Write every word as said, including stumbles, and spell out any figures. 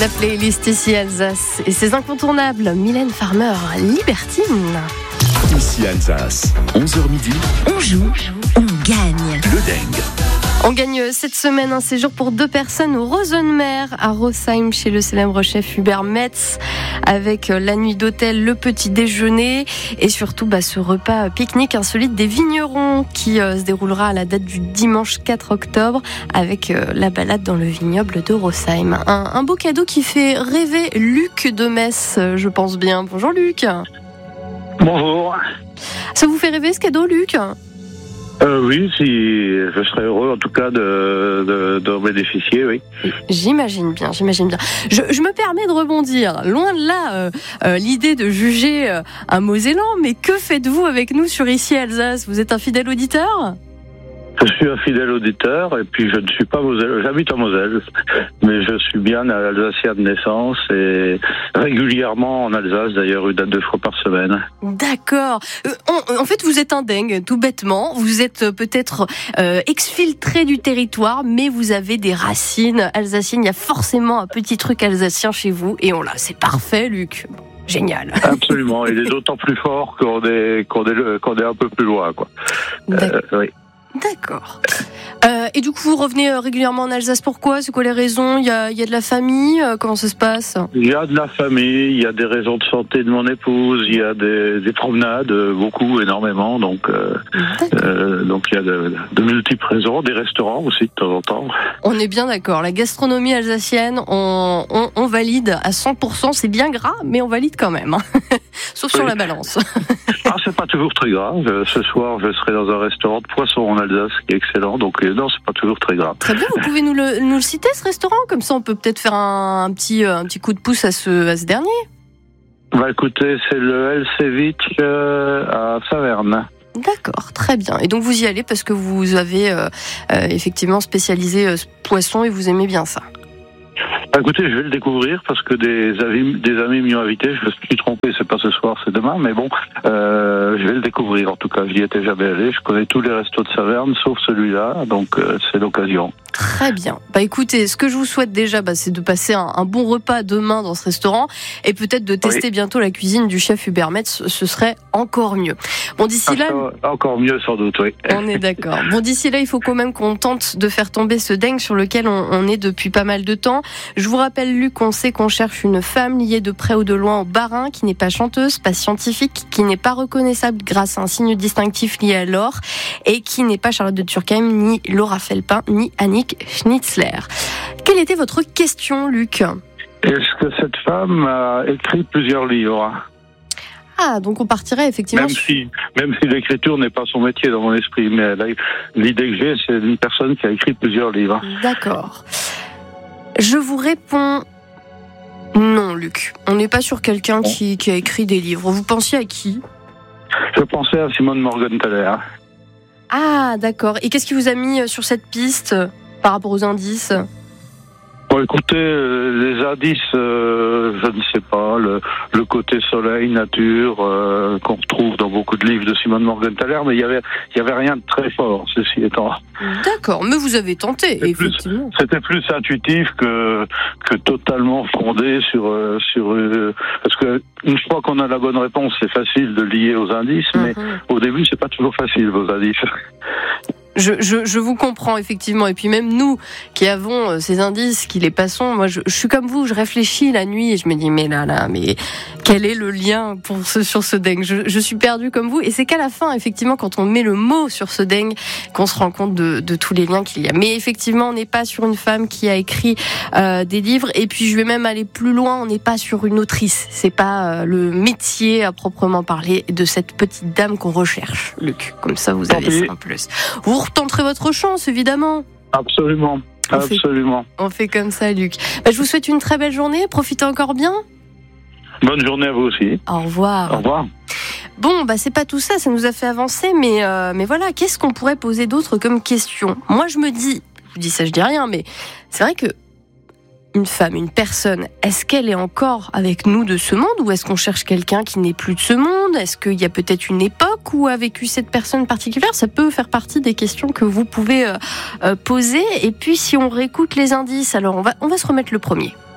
La playlist ici Alsace et ses incontournables. Mylène Farmer, Libertine. Ici Alsace, onze heures midi. On joue, on gagne. Le Dengue. On gagne cette semaine un séjour pour deux personnes au Rosenmeer à Rosheim chez le célèbre chef Hubert Metz, avec la nuit d'hôtel, le petit déjeuner et surtout bah, ce repas pique-nique insolite des vignerons qui euh, se déroulera à la date du dimanche quatre octobre avec euh, la balade dans le vignoble de Rosheim. Un, un beau cadeau qui fait rêver Luc de Metz, je pense bien. Bonjour Luc. Bonjour. Ça vous fait rêver ce cadeau, Luc ? Euh, oui, si je serais heureux en tout cas de, de, de bénéficier, oui. J'imagine bien, j'imagine bien. Je, je me permets de rebondir. Loin de là, euh, euh, l'idée de juger euh, un Mosellan, mais que faites-vous avec nous sur Ici Alsace ? Vous êtes un fidèle auditeur ? Je suis un fidèle auditeur et puis je ne suis pas Moselle, j'habite en Moselle, mais je suis bien un Alsacien de naissance et régulièrement en Alsace, d'ailleurs une à deux fois par semaine. D'accord. Euh, en, en fait, vous êtes un dingue, tout bêtement. Vous êtes peut-être euh, exfiltré du territoire, mais vous avez des racines alsaciennes. Il y a forcément un petit truc alsacien chez vous et on l'a. C'est parfait, Luc. Génial. Absolument. Il est d'autant plus fort qu'on est, qu'on est, qu'on est un peu plus loin, quoi. D'accord. Euh, oui. D'accord. Euh, et du coup, vous revenez régulièrement en Alsace. Pourquoi ? C'est quoi les raisons ? Il y a, il y a de la famille ? Comment ça se passe ? Il y a de la famille, il y a des raisons de santé de mon épouse, il y a des, des promenades, beaucoup, énormément. Donc, euh, euh, donc il y a de, de multiples raisons, des restaurants aussi de temps en temps. On est bien d'accord. La gastronomie alsacienne, on, on, on valide à cent pour cent. C'est bien gras, mais on valide quand même. Sauf oui. Sur la balance. Ah, c'est pas toujours très grave. Ce soir, je serai dans un restaurant de poisson en Alsace qui est excellent. Donc, non, c'est pas toujours très grave. Très bien. Vous pouvez nous le, nous le citer, ce restaurant ? Comme ça, on peut peut-être faire un, un petit, un petit coup de pouce à ce, à ce dernier. Bah, écoutez, c'est le Elsevic euh, à Saverne. D'accord, très bien. Et donc, vous y allez parce que vous avez euh, euh, effectivement spécialisé euh, ce poisson et vous aimez bien ça. Bah, écoutez, je vais le découvrir parce que des amis, des amis m'y ont invité. Je me suis trompé, c'est pas ce soir, c'est demain. Mais bon, euh, je vais le découvrir. En tout cas, je n'y étais jamais allé. Je connais tous les restos de Saverne, sauf celui-là. Donc, euh, c'est l'occasion. Très bien. Bah écoutez, ce que je vous souhaite déjà, bah, c'est de passer un, un bon repas demain dans ce restaurant et peut-être de tester oui. bientôt la cuisine du chef Hubert Metz. Ce serait encore mieux. Bon, d'ici là, encore mieux sans doute, oui. On est d'accord. Bon, d'ici là, il faut quand même qu'on tente de faire tomber ce dingue sur lequel on, on est depuis pas mal de temps. Je vous rappelle, Luc, on sait qu'on cherche une femme liée de près ou de loin au Bas-Rhin, qui n'est pas chanteuse, pas scientifique, qui n'est pas reconnaissable grâce à un signe distinctif lié à l'or et qui n'est pas Charlotte de Turckheim, ni Laura Felpin, ni Annick Schnitzler. Quelle était votre question, Luc ? Est-ce que cette femme a écrit plusieurs livres ? Ah, donc on partirait effectivement... Même si, même si l'écriture n'est pas son métier dans mon esprit, mais elle a, l'idée que j'ai, c'est une personne qui a écrit plusieurs livres. D'accord. Je vous réponds... Non, Luc. On n'est pas sur quelqu'un qui, qui a écrit des livres. Vous pensiez à qui ? Je pensais à Simone Morgenthaler. Ah, d'accord. Et qu'est-ce qui vous a mis sur cette piste par rapport aux indices ? Bon, écoutez, euh, les indices, euh, je ne sais pas, le, le côté soleil, nature, euh, qu'on retrouve dans beaucoup de livres de Simone Morgenthaler, mais il y avait, il y avait rien de très fort, ceci étant. D'accord, mais vous avez tenté, c'était effectivement. Plus, c'était plus intuitif que, que totalement fondé sur, euh, sur, euh, parce que une fois qu'on a la bonne réponse, c'est facile de lier aux indices, mm-hmm. mais au début, c'est pas toujours facile, vos indices. Je, je, je vous comprends effectivement, et puis même nous qui avons ces indices, qui les passons, moi je, je suis comme vous, je réfléchis la nuit et je me dis mais là là, mais quel est le lien pour ce, sur ce dingue ? je, je suis perdue comme vous, et c'est qu'à la fin effectivement quand on met le mot sur ce dingue qu'on se rend compte de, de tous les liens qu'il y a. Mais effectivement on n'est pas sur une femme qui a écrit euh, des livres, et puis je vais même aller plus loin, on n'est pas sur une autrice, c'est pas euh, le métier à proprement parler de cette petite dame qu'on recherche, Luc, comme ça vous avez ça en plus. Vous retenterez votre chance, évidemment. Absolument, on absolument. Fait, on fait comme ça, Luc. Bah, je vous souhaite une très belle journée. Profitez encore bien. Bonne journée à vous aussi. Au revoir. Au revoir. Bon, bah c'est pas tout ça, ça nous a fait avancer, mais euh, mais voilà, qu'est-ce qu'on pourrait poser d'autre comme question ? Moi, je me dis, je vous dis ça, je dis rien, mais c'est vrai que une femme, une personne, est-ce qu'elle est encore avec nous de ce monde, ou est-ce qu'on cherche quelqu'un qui n'est plus de ce monde ? Est-ce qu'il y a peut-être une époque où a vécu cette personne particulière ? Ça peut faire partie des questions que vous pouvez euh, euh, poser. Et puis, si on réécoute les indices, alors on va, on va se remettre le premier.